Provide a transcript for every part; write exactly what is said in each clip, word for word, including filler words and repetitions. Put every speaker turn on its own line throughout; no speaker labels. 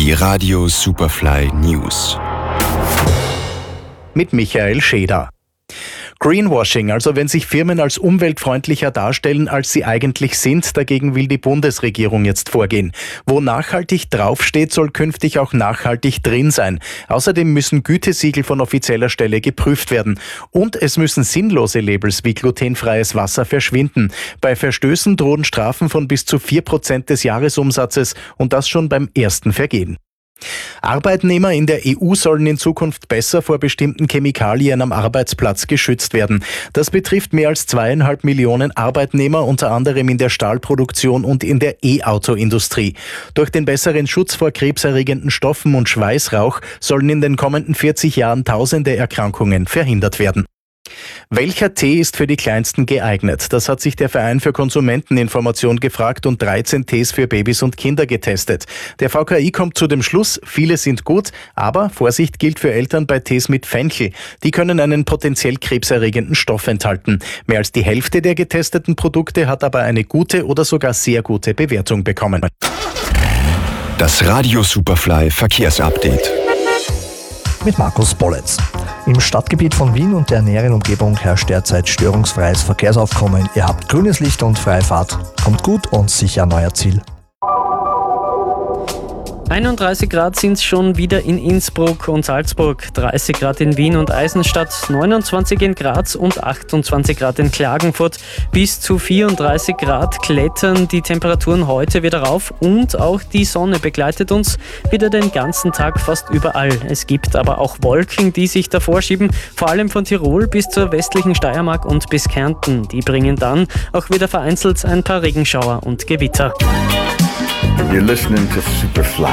Die Radio Superfly News.
Mit Michael Scheder. Greenwashing, also wenn sich Firmen als umweltfreundlicher darstellen, als sie eigentlich sind, dagegen will die Bundesregierung jetzt vorgehen. Wo nachhaltig draufsteht, soll künftig auch nachhaltig drin sein. Außerdem müssen Gütesiegel von offizieller Stelle geprüft werden. Und es müssen sinnlose Labels wie glutenfreies Wasser verschwinden. Bei Verstößen drohen Strafen von bis zu vier Prozent des Jahresumsatzes und das schon beim ersten Vergehen. Arbeitnehmer in der E U sollen in Zukunft besser vor bestimmten Chemikalien am Arbeitsplatz geschützt werden. Das betrifft mehr als zweieinhalb Millionen Arbeitnehmer, unter anderem in der Stahlproduktion und in der E-Auto-Industrie. Durch den besseren Schutz vor krebserregenden Stoffen und Schweißrauch sollen in den kommenden vierzig Jahren tausende Erkrankungen verhindert werden. Welcher Tee ist für die Kleinsten geeignet? Das hat sich der Verein für Konsumenteninformation gefragt und dreizehn Tees für Babys und Kinder getestet. Der V K I kommt zu dem Schluss, viele sind gut, aber Vorsicht gilt für Eltern bei Tees mit Fenchel. Die können einen potenziell krebserregenden Stoff enthalten. Mehr als die Hälfte der getesteten Produkte hat aber eine gute oder sogar sehr gute Bewertung bekommen.
Das Radio Superfly Verkehrsupdate.
Mit Markus Bolletz. Im Stadtgebiet von Wien und der näheren Umgebung herrscht derzeit störungsfreies Verkehrsaufkommen. Ihr habt grünes Licht und freie Fahrt. Kommt gut und sicher an euer Ziel.
einunddreißig Grad sind es schon wieder in Innsbruck und Salzburg, dreißig Grad in Wien und Eisenstadt, neunundzwanzig in Graz und achtundzwanzig Grad in Klagenfurt. Bis zu vierunddreißig Grad klettern die Temperaturen heute wieder rauf und auch die Sonne begleitet uns wieder den ganzen Tag fast überall. Es gibt aber auch Wolken, die sich davor schieben, vor allem von Tirol bis zur westlichen Steiermark und bis Kärnten. Die bringen dann auch wieder vereinzelt ein paar Regenschauer und Gewitter.
You're listening to Superfly.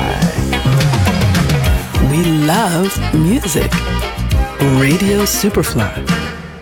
We love music. Radio Superfly.